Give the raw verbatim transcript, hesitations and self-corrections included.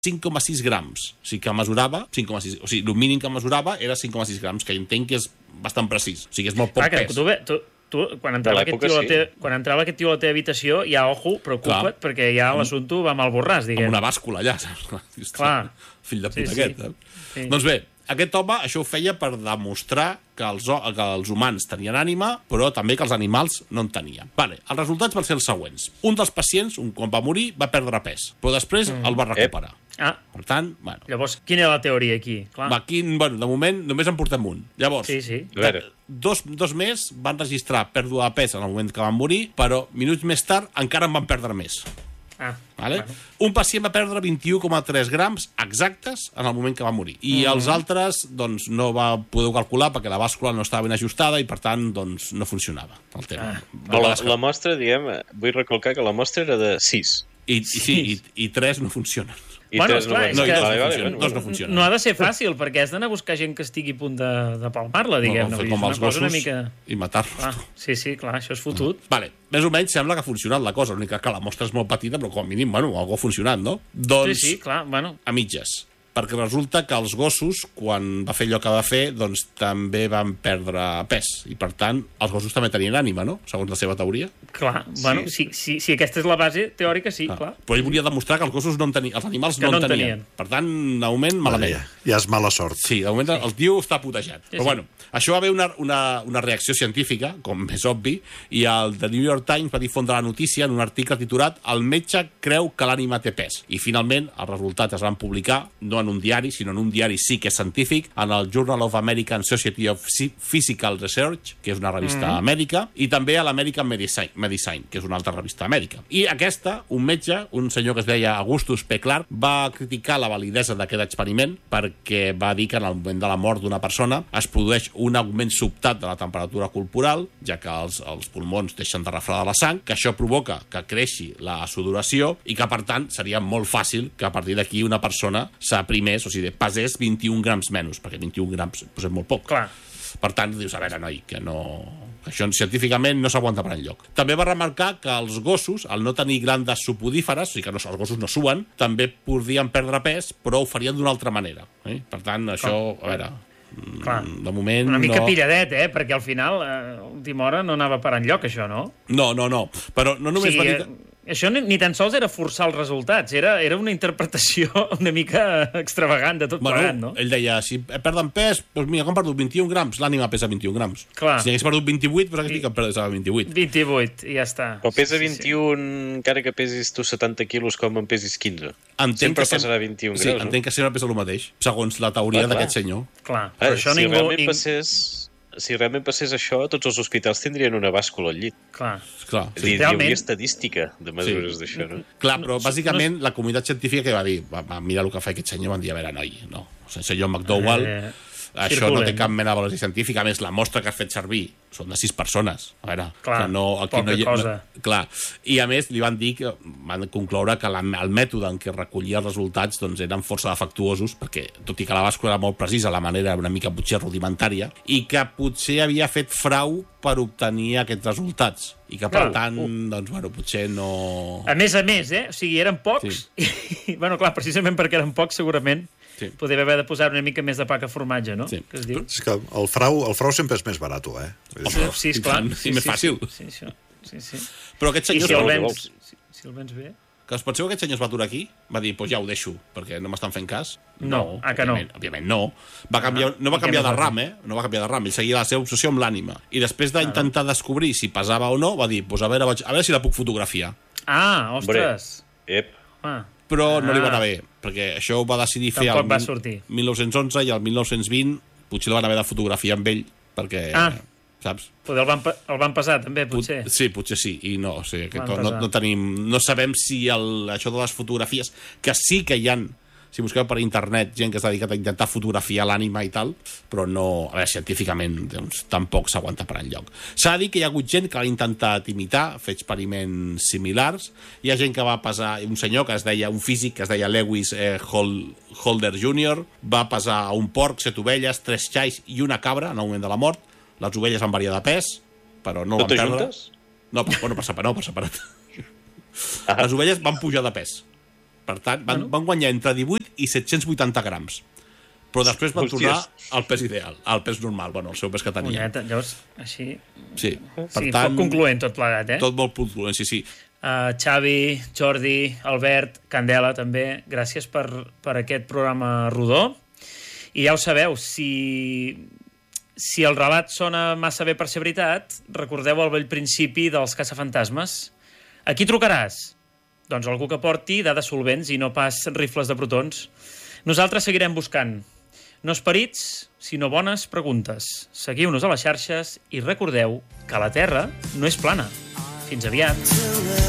cinc coma sis grams. O sigui que mesurava cinc coma sis. O sigui, el mínim que mesurava era cinc coma sis grams, que entenc que és bastant precís. O sigui, és molt poc Clar, pes. Tu, tu, tu, quan, entrava aquest tio sí. te, quan entrava aquest tio a la teva habitació, ja, ojo, preocupa't, Clar. perquè ja l'assumpte va mal borràs, diguem. Amb una bàscula allà, saps? Clar. Fill de puta sí, aquest. Sí. Eh? Sí. Doncs bé, aquest home això ho feia per demostrar que els, que els humans tenien ànima, però també que els animals no en tenien. Vale, els resultats van ser els següents. Un dels pacients, un quan va morir, va perdre pes, però després mm. el va recuperar. Ah. Per tant, bueno... Llavors, quina era la teoria aquí? Clar. Aquí, bueno, de moment, només en portem un. Llavors, sí, sí. Dos, dos més van registrar pèrdua de pes en el moment que van morir, però minuts més tard encara en van perdre més. Ah, vale? bueno. Un pacient va perdre vint-i-u coma tres grams exactes en el moment que va morir. I mm. els altres doncs, no va poder calcular perquè la bàscula no estava ben ajustada i, per tant, doncs, no funcionava el tema. Ah. La, la mostra, diguem, vull recalcar que la mostra era de sis. I, i, sí, i, i tres no funcionen. I bueno, tres esclar, no, és que no, vale, vale, dos no funcionen. No ha de ser fàcil, perquè has d'anar a buscar gent que estigui a punt de, de palmar-la, diguem. No, no, com els gossos mica... i matar-los. Ah, sí, sí, clar, això és fotut. Mm. Vale, més o menys sembla que ha funcionat la cosa, l'únic que la mostra és molt petita, però com a mínim, bueno, algú ha funcionat, no? Doncs, sí, sí, clar, bueno. A mitges. Perquè resulta que els gossos, quan va fer allò que va fer, doncs també van perdre pes. I, per tant, els gossos també tenien ànima, no? Segons la seva teoria. Clar, sí. bueno, si, si, si aquesta és la base teòrica, sí, clar. clar. Però ell volia demostrar que els gossos no en tenien, els animals que no, no en tenien. tenien. Per tant, de moment, malament. Ja, ja és mala sort. Sí, de moment el tio està putejat. Sí, Però, sí. bueno, això va haver una, una, una reacció científica, com és obvi, i el The New York Times va difondre la notícia en un article titulat "El metge creu que l'ànima té pes". I, finalment, els resultats es van publicar, no en un diari, sinó en un diari sí que és científic, en el Journal of American Society of Physical Research, que és una revista mm. mèdica, i també a l'American Medicine, Medicine, que és una altra revista mèdica. I aquesta, un metge, un senyor que es deia Augustus P. Clark, va criticar la validesa d'aquest experiment perquè va dir que en el moment de la mort d'una persona es produeix un augment sobtat de la temperatura corporal, ja que els, els pulmons deixen de refredar la sang, que això provoca que creixi la sudoració i que, per tant, seria molt fàcil que a partir d'aquí una persona s'aprimés, o sigui, pesés vint-i-un grams menys, perquè vint-i-un grams pues, és molt poc. Clar. Per tant, dius, a veure, noi, que no... que això científicament no s'aguanta per enlloc. També va remarcar que els gossos, al no tenir glandes supodíferes, o sigui que no, els gossos no suen, també podrien perdre pes, però ho farien d'una altra manera. Eh? Per tant, això, a veure... Clar. De moment, una mica no... pilladet, eh? Perquè al final, eh, a última hora, no anava per enlloc, això, no? No, no, no. Però no només o sigui, va dir... Que... Això ni, ni tan sols era forçar els resultats, era, era una interpretació una mica extravagant de tot bueno, plegat, no? Ell deia, si perden pes, doncs mira, com han perdut vint-i-un grams, l'ànima pesa vint-i-un grams. Clar. Si hagués perdut vint-i-vuit, doncs aquí que pesava vint-i-vuit. vint-i-vuit, i ja està. Però pesa sí, vint-i-un, sí, sí. encara que pesis tu setanta quilos com en pesis quinze. Entenc sempre sem... pesarà vint-i-un sí, graus, no? entenc que sempre pesa el mateix, segons la teoria d'aquest senyor. Clar, però però això si ningú... realment passés... Si realment passés això, tots els hospitals tindrien una bàscula al llit. Clar. Clar, sí. Dir, Realment... Hi hauria estadística de mesures sí. d'això, no? Clar, però bàsicament la comunitat científica que va dir, va, va mirar el que fa aquest senyor, van dir, a veure, noi, no. O sigui, senyor McDowell, eh, això circulen. No té cap mena de valoració científica. A més, la mostra que has fet servir són de sis persones. A veure, clar, que no, aquí no hi ha... No, clar. I a més, li van dir que van concloure que la, el mètode en què recollia els resultats doncs, eren força defectuosos, perquè, tot i que la bàscula era molt precisa, la manera era una mica potser rudimentària, i que potser havia fet frau per obtenir aquests resultats. I que, per oh, tant, uh. doncs, bueno, potser no... A més a més, eh? O sigui, eren pocs. Sí. I, bueno, clar, precisament perquè eren pocs, segurament, sí. Podria haver de posar una mica més de pa que formatge, no? Sí. Que es diu? És que el frau, el frau sempre és més barat, eh? Sí, sí, esclar. Sí, sí, més fàcil. Sí, sí, sí, sí. Però aquest senyor... I si el vens, si, si el vens bé... Que es pot ser que aquest senyor es va aturar aquí? Va dir, doncs pues ja ho deixo, perquè no m'estan fent cas? No, no ah, que no. Òbviament, òbviament no. Va canviar, no va canviar de ram, eh? No va canviar de ram, ell seguia la seva obsessió amb l'ànima. I després d'intentar descobrir si pesava o no, va dir, doncs pues a veure, vaig, a veure si la puc fotografiar. Ah, ostres. Ep. Ah. Però ah. no li va anar bé, perquè això ho va decidir fer al mil nou-cents onze i al mil nou-cents vint potser el van haver de fotografiar amb ell, perquè... Ah. Saps? El van, el van pesar, també, potser. Pot, sí, potser sí, i no, o sigui, que no, no, tenim, no sabem si el, això de les fotografies, que sí que hi ha, si busqueu per internet, gent que s'ha dedicat a intentar fotografiar l'ànima i tal, però no, a veure, científicament, doncs, tampoc s'aguanta per enlloc. S'ha de dir que hi ha hagut gent que l'ha intentat imitar, fer experiments similars, hi ha gent que va pesar, un senyor que es deia, un físic que es deia Lewis eh, Holder júnior, va pesar un porc, set ovelles, tres xais i una cabra en el moment de la mort. Les ovelles van variar de pes, però no Totes van perdre. Juntes? No, bueno, per separat, no, per separat. Ah. Les ovelles van pujar de pes. Per tant, van, van guanyar entre divuit i set-cents vuitanta grams. Però després van tornar al pes ideal, al pes normal, bueno, el seu pes que tenia. Ulleta, llavors, així... Sí, per sí, tant... poc concloent tot plegat, eh? Tot molt concloent, sí, sí. Uh, Xavi, Jordi, Albert, Candela, també, gràcies per, per aquest programa rodó. I ja ho sabeu, si, si el relat sona massa bé per ser veritat, recordeu el vell principi dels caçafantasmes. A qui trucaràs? Doncs algú que porti dades solvents i no pas rifles de protons. Nosaltres seguirem buscant. No esperits, sinó bones preguntes. Seguiu-nos a les xarxes i recordeu que la Terra no és plana. Fins aviat.